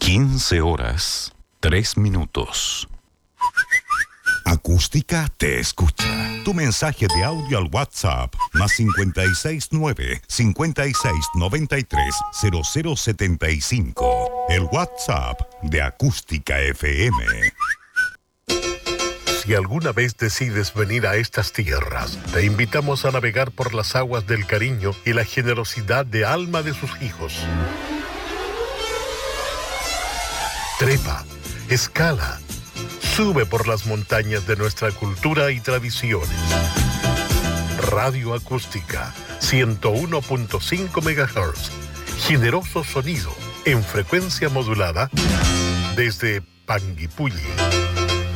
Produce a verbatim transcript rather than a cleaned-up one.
quince horas, tres minutos. Acústica te escucha. Tu mensaje de audio al WhatsApp más cincuenta y seis nueve, cincuenta y seis noventa y tres, cero cero setenta y cinco. El WhatsApp de Acústica F M. Si alguna vez decides venir a estas tierras, te invitamos a navegar por las aguas del cariño y la generosidad de alma de sus hijos. Trepa, escala, sube por las montañas de nuestra cultura y tradiciones. Radio Acústica, ciento uno punto cinco megahertz. Generoso sonido en frecuencia modulada desde Panguipulli.